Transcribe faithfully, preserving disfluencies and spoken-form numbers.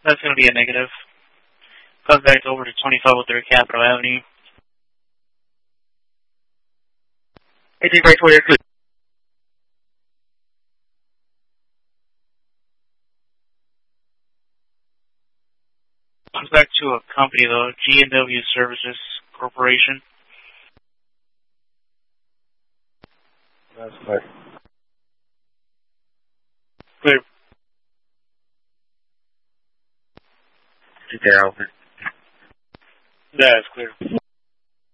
That's going to be a negative. Comes back over to twenty-five oh three Capitol Avenue. eighteen twenty-four, you're clear. Comes back to a company, though, G and W Services Corporation. That's clear. Clear. There, over. That is clear.